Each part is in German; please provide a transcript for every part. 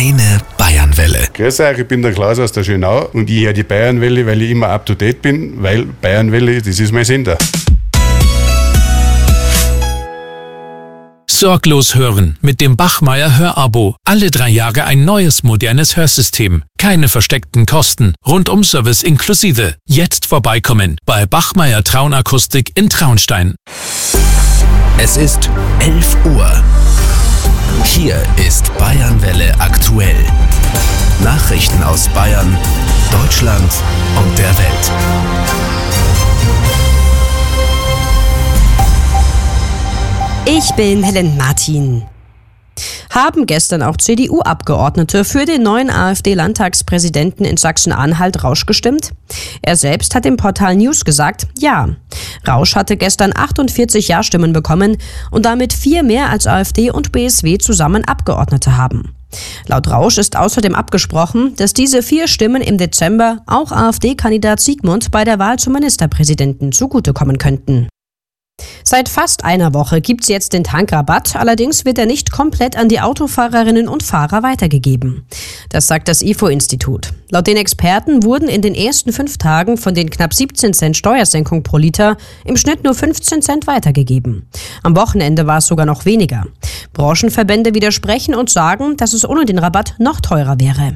Deine Bayernwelle. Grüß euch, ich bin der Klaus aus der Schönau und ich höre die Bayernwelle, weil ich immer up to date bin, weil Bayernwelle, das ist mein Sender. Sorglos hören mit dem Bachmeier Hörabo. Alle 3 Jahre ein neues, modernes Hörsystem. Keine versteckten Kosten. Rundum-Service inklusive. Jetzt vorbeikommen bei Bachmeier Traunakustik in Traunstein. Es ist 11 Uhr. Hier ist Bayernwelle aktuell. Nachrichten aus Bayern, Deutschland und der Welt. Ich bin Helen Martin. Haben gestern auch CDU-Abgeordnete für den neuen AfD-Landtagspräsidenten in Sachsen-Anhalt Rausch gestimmt? Er selbst hat dem Portal News gesagt, ja. Rausch hatte gestern 48 Ja-Stimmen bekommen und damit 4 mehr als AfD und BSW zusammen Abgeordnete haben. Laut Rausch ist außerdem abgesprochen, dass diese 4 Stimmen im Dezember auch AfD-Kandidat Siegmund bei der Wahl zum Ministerpräsidenten zugutekommen könnten. Seit fast einer Woche gibt's jetzt den Tankrabatt, allerdings wird er nicht komplett an die Autofahrerinnen und Fahrer weitergegeben. Das sagt das IFO-Institut. Laut den Experten wurden in den ersten 5 Tagen von den knapp 17 Cent Steuersenkung pro Liter im Schnitt nur 15 Cent weitergegeben. Am Wochenende war es sogar noch weniger. Branchenverbände widersprechen und sagen, dass es ohne den Rabatt noch teurer wäre.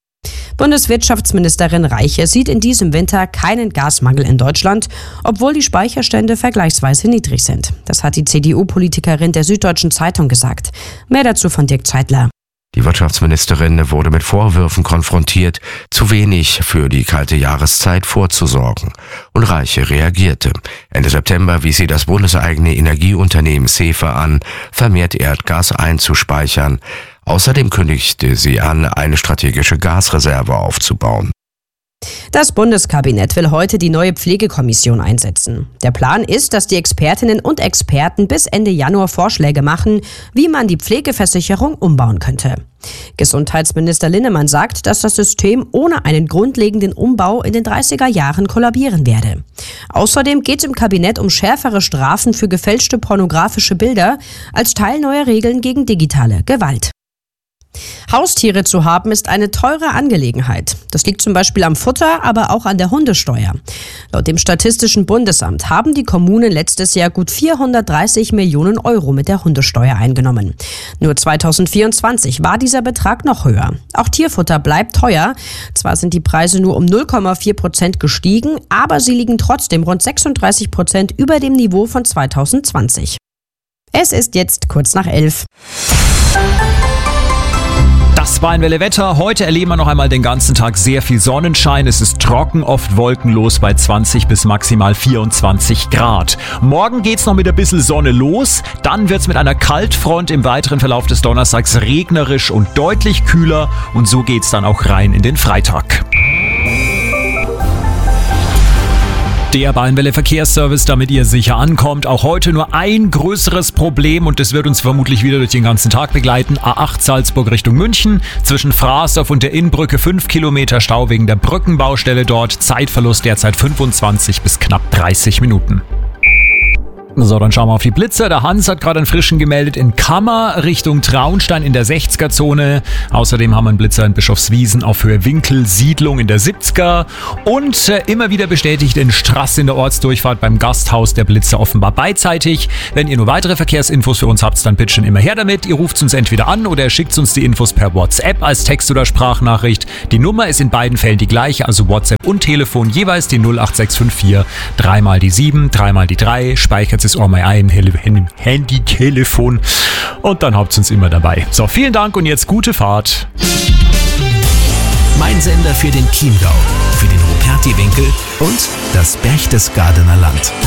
Bundeswirtschaftsministerin Reiche sieht in diesem Winter keinen Gasmangel in Deutschland, obwohl die Speicherstände vergleichsweise niedrig sind. Das hat die CDU-Politikerin der Süddeutschen Zeitung gesagt. Mehr dazu von Dirk Zeitler. Die Wirtschaftsministerin wurde mit Vorwürfen konfrontiert, zu wenig für die kalte Jahreszeit vorzusorgen. Und Reiche reagierte. Ende September wies sie das bundeseigene Energieunternehmen SEFE an, vermehrt Erdgas einzuspeichern. Außerdem kündigte sie an, eine strategische Gasreserve aufzubauen. Das Bundeskabinett will heute die neue Pflegekommission einsetzen. Der Plan ist, dass die Expertinnen und Experten bis Ende Januar Vorschläge machen, wie man die Pflegeversicherung umbauen könnte. Gesundheitsminister Linnemann sagt, dass das System ohne einen grundlegenden Umbau in den 30er Jahren kollabieren werde. Außerdem geht es im Kabinett um schärfere Strafen für gefälschte pornografische Bilder als Teil neuer Regeln gegen digitale Gewalt. Haustiere zu haben ist eine teure Angelegenheit. Das liegt zum Beispiel am Futter, aber auch an der Hundesteuer. Laut dem Statistischen Bundesamt haben die Kommunen letztes Jahr gut 430 Millionen Euro mit der Hundesteuer eingenommen. Nur 2024 war dieser Betrag noch höher. Auch Tierfutter bleibt teuer. Zwar sind die Preise nur um 0,4% gestiegen, aber sie liegen trotzdem rund 36% über dem Niveau von 2020. Es ist jetzt kurz nach 11. Das Bayernwelle Wetter. Heute erleben wir noch einmal den ganzen Tag sehr viel Sonnenschein. Es ist trocken, oft wolkenlos bei 20 bis maximal 24 Grad. Morgen geht's noch mit ein bisschen Sonne los. Dann wird's mit einer Kaltfront im weiteren Verlauf des Donnerstags regnerisch und deutlich kühler. Und so geht's dann auch rein in den Freitag. Der Bayernwelle Verkehrsservice, damit ihr sicher ankommt. Auch heute nur ein größeres Problem und das wird uns vermutlich wieder durch den ganzen Tag begleiten. A8 Salzburg Richtung München. Zwischen Fraßdorf und der Innbrücke 5 Kilometer Stau wegen der Brückenbaustelle dort. Zeitverlust derzeit 25 bis knapp 30 Minuten. So, dann schauen wir auf die Blitzer. Der Hans hat gerade einen frischen gemeldet in Kammer Richtung Traunstein in der 60er-Zone. Außerdem haben wir einen Blitzer in Bischofswiesen auf Höhe Winkel, Siedlung in der 70er. Und immer wieder bestätigt in Straß in der Ortsdurchfahrt beim Gasthaus der Blitzer offenbar beidseitig. Wenn ihr nur weitere Verkehrsinfos für uns habt, dann bitte schon immer her damit. Ihr ruft uns entweder an oder ihr schickt uns die Infos per WhatsApp als Text- oder Sprachnachricht. Die Nummer ist in beiden Fällen die gleiche, also WhatsApp und Telefon jeweils die 08654 3 mal die 7, 3 mal die 3. Speichert es auch mal ein Handy-Telefon und dann habt ihr uns immer dabei. So, vielen Dank und jetzt gute Fahrt. Mein Sender für den Chiemgau, für den Ruperti-Winkel und das Berchtesgadener Land.